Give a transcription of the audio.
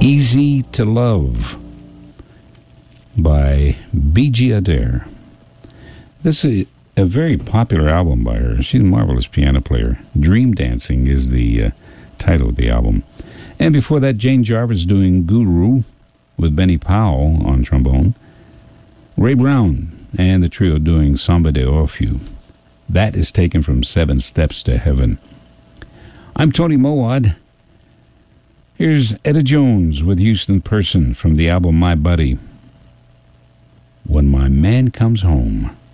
Easy to Love by B.G. Adair. This is a very popular album by her. She's a marvelous piano player. Dream Dancing is the title of the album. And before that, Jane Jarvis doing Guru with Benny Powell on trombone. Ray Brown and the trio doing Samba de Orfeo. That is taken from Seven Steps to Heaven. I'm Tony Mowat. Here's Etta Jones with Houston Person from the album My Buddy, When My Man Comes Home.